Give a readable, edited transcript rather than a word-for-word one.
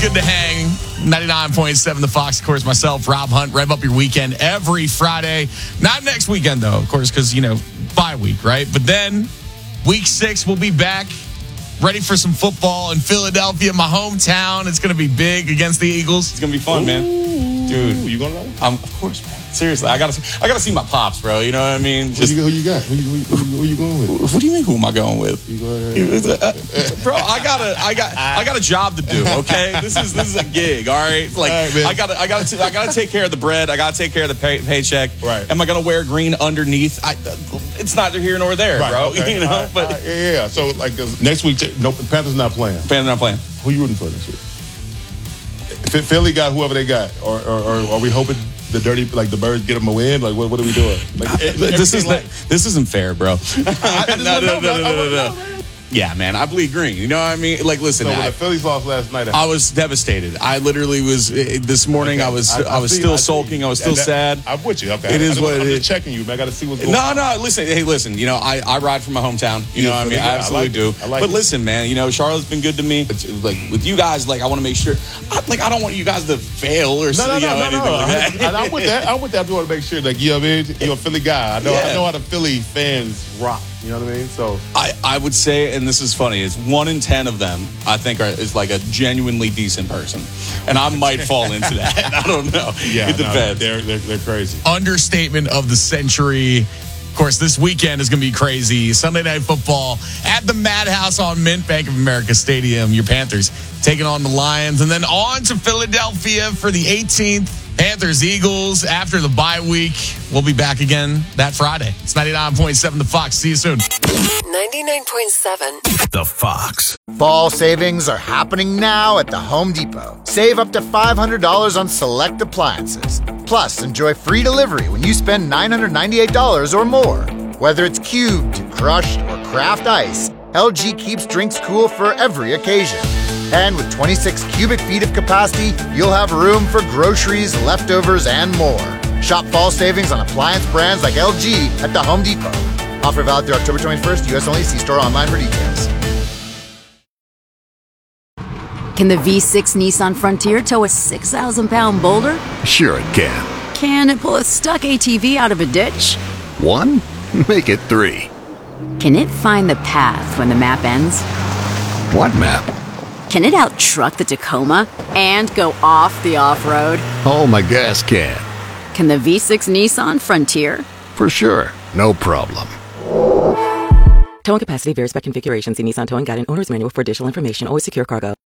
good to hang. 99.7 The Fox, of course, myself, Rob Hunt, rev up your weekend every Friday. Not next weekend, though, of course, because, bye week, right? But then, week 6, we'll be back, ready for some football in Philadelphia, my hometown. It's going to be big against the Eagles. It's going to be fun, man. Dude. You going to know? Of course, man. Seriously, I gotta see my pops, bro. You know what I mean? Who you got? Who you going with? What do you mean? Who am I going with? Bro, I got a job to do. Okay, this is a gig. All right, I gotta take care of the bread. I gotta take care of the paycheck. Right. Am I gonna wear green underneath? It's neither here nor there, right, bro. Okay. But yeah. So next week, no, Panthers not playing. Panthers not playing. Who you rooting for this week? Philly got whoever they got, or are we hoping the Birds get them a win? Like, what are we doing? This isn't fair, bro. No. Yeah, man, I bleed green. You know what I mean? Like, listen, so when the Phillies lost last night, I was devastated. I literally was this morning. Okay. I was still sulking. I was still sad. I'm with you. Okay, it is what it is. I'm just checking you, man. I got to see what's going on. No. Listen. Hey, listen. I ride from my hometown. You know what I mean? I absolutely do. But listen, man. Charlotte's been good to me. Like with you guys, I want to make sure. I don't want you guys to fail or anything like that. I'm with that. I want to make sure that you're a Philly guy. I know how the Philly fans rock. You know what I mean? So I would say, and this is funny, is 1 in 10 of them I think is like a genuinely decent person, and I might fall into that. I don't know. Yeah, it depends. They're crazy. Understatement of the century. Of course, this weekend is going to be crazy. Sunday Night Football at the Madhouse on Mint, Bank of America Stadium. Your Panthers taking on the Lions, and then on to Philadelphia for the 18th. Panthers, Eagles, after the bye week. We'll be back again that Friday. It's 99.7 The Fox. See you soon. 99.7 The Fox. Fall savings are happening now at the Home Depot. Save up to $500 on select appliances. Plus, enjoy free delivery when you spend $998 or more. Whether it's cubed, crushed, or craft ice, LG keeps drinks cool for every occasion. And with 26 cubic feet of capacity, you'll have room for groceries, leftovers, and more. Shop fall savings on appliance brands like LG at the Home Depot. Offer valid through October 21st, U.S. only. See store online for details. Can the V6 Nissan Frontier tow a 6,000-pound boulder? Sure it can. Can it pull a stuck ATV out of a ditch? 1? Make it 3. Can it find the path when the map ends? What map? Can it out-truck the Tacoma and go off the off-road? Oh, my gas can. Can the V6 Nissan Frontier? For sure. No problem. Towing capacity varies by configuration. See Nissan Towing Guide and Owner's Manual for additional information. Always secure cargo.